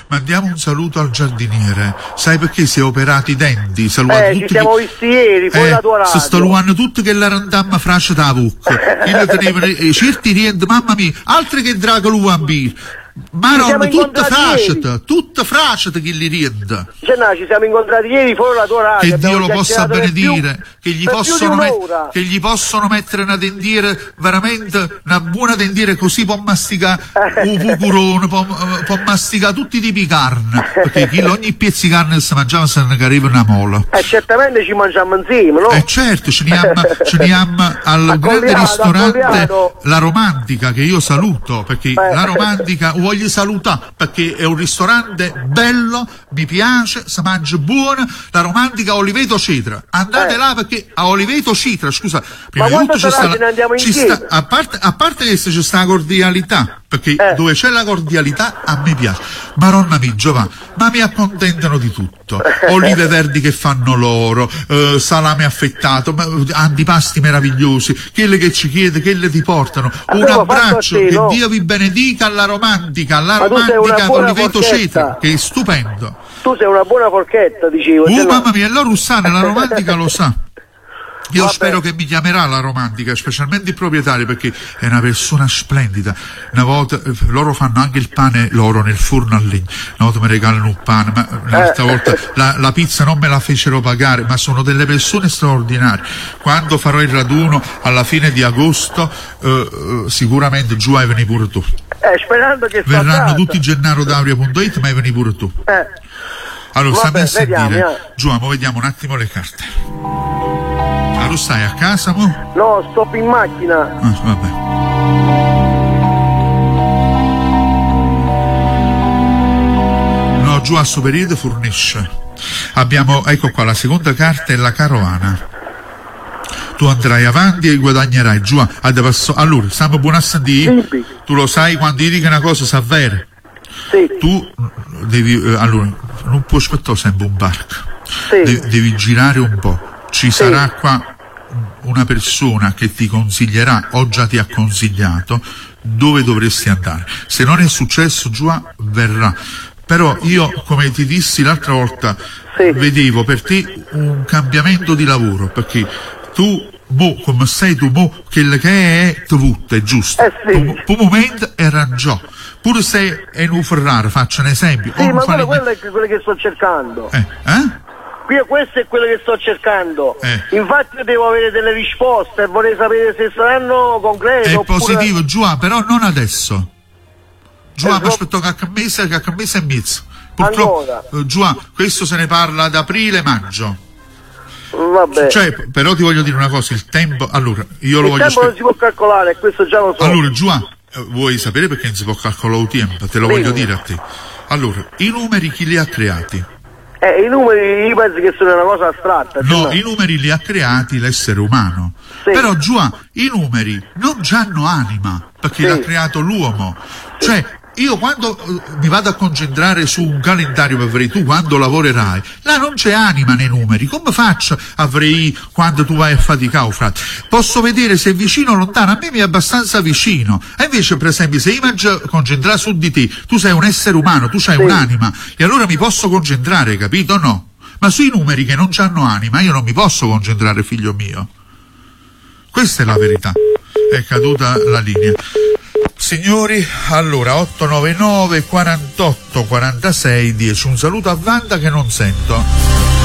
mandiamo un saluto al giardiniere. Sai perché si è operato i denti? Tutti ci siamo visti ieri, fuori la tua radio. Si sta luando tutti che la randamma frascia da vucca. Certi rientra, mamma mia, altri che drago lu ambir. Ma non tutta frasciata che li rienda. Ci siamo incontrati ieri fuori la tua radio. Che Dio lo possa benedire, che gli possono mettere una dendiere, veramente una buona dendiere, così può masticare un vucurone, può masticare tutti i tipi di carne, perché ogni pezzo di carne che si mangiava se ne arriva una mola. Certamente ci mangiamo insieme, no? Certo, ce ne abbiamo al grande ristorante La Romantica, che io saluto, perché La Romantica voglio salutare, perché è un ristorante bello, mi piace, si mangia buono. La Romantica Oliveto Cetra, andate là, perché a Oliveto Cetra, scusa, prima di tutto a parte che c'è sta la cordialità, perché dove c'è la cordialità a me piace. Maronna mia, Giovanni, ma mi accontentano di tutto, olive verdi che fanno loro, salame affettato, antipasti meravigliosi, quelle che ci chiede, quelle ti portano, un abbraccio, che Dio vi benedica alla Romantica Oliveto Cetra, che è stupendo. Tu sei una buona forchetta, dicevo. Mamma mia, allora Russane, la Romantica lo sa. Io spero che mi chiamerà La Romantica, specialmente il proprietario, perché è una persona splendida. Una volta loro fanno anche il pane loro nel forno a legna, una volta mi regalano un pane, ma un'altra volta la pizza non me la fecero pagare, ma sono delle persone straordinarie. Quando farò il raduno alla fine di agosto, sicuramente giù hai venire pure tu. Sperando che verranno tutti gennarodauria.it, ma hai venire pure tu. Allora stammi a sentire, giù, vediamo un attimo le carte. Allora stai a casa, mo? No, sto in macchina. Vabbè. No, giù a suo periodo fornisce. Abbiamo, ecco qua, la seconda carta è la carovana. Tu andrai avanti e guadagnerai. Giù, allora, stiamo buoni a sentire. Sì. Tu lo sai, quando ti dico una cosa, sa vera. Sì. Tu devi, allora, non puoi aspettare sempre un barco. Sì. Devi girare un po'. Ci sarà qua una persona che ti consiglierà, o già ti ha consigliato, dove dovresti andare. Se non è successo, giù verrà. Però io, come ti dissi l'altra volta, vedevo per te un cambiamento di lavoro, perché tu, come sei tu, quello che è tutto, è giusto. Per momento era già. Pure se è un Ferrari, faccio un esempio. Sì, ma quello è quello che sto cercando. Questo è quello che sto cercando. Infatti io devo avere delle risposte e vorrei sapere se saranno concrete. È positivo, Giù, però non adesso. Giù, mi aspetto che a mese e mezzo. Purtroppo, Giù, questo se ne parla ad aprile-maggio. Vabbè. Cioè, però ti voglio dire una cosa, il tempo, allora, io lo voglio il tempo non si può calcolare, questo già lo so. Allora, Giù, vuoi sapere perché non si può calcolare il tempo? Te lo voglio dire a te. Allora, i numeri chi li ha creati? I numeri io penso che sono una cosa astratta. No, i numeri li ha creati l'essere umano. Sì. Però giù i numeri non hanno anima, perché l'ha creato l'uomo. Cioè, io quando mi vado a concentrare su un calendario per vedere tu quando lavorerai, là non c'è anima nei numeri. Come faccio a vedere quando tu vai a faticare, frate? Posso vedere se è vicino o lontano, a me mi è abbastanza vicino. E invece, per esempio, se io mi concentrare su di te, tu sei un essere umano, tu hai un'anima, e allora mi posso concentrare, capito? No. Ma sui numeri che non hanno anima, io non mi posso concentrare, figlio mio. Questa è la verità. È caduta la linea. Signori, allora 899 48 46 10. Un saluto a Wanda che non sento.